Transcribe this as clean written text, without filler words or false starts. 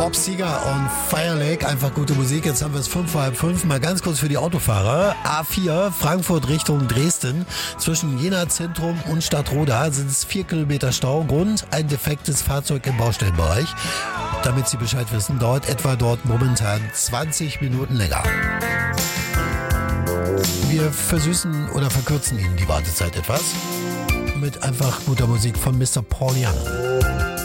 Bob Seger und Fire Lake, einfach gute Musik. Jetzt haben wir es 5:30. Mal ganz kurz für die Autofahrer. A4, Frankfurt Richtung Dresden. Zwischen Jena Zentrum und Stadtroda sind es 4 Kilometer Stau. Grund, ein defektes Fahrzeug im Baustellenbereich. Damit Sie Bescheid wissen, dauert etwa dort momentan 20 Minuten länger. Wir versüßen oder verkürzen Ihnen die Wartezeit etwas mit einfach guter Musik von Mr. Paul Young.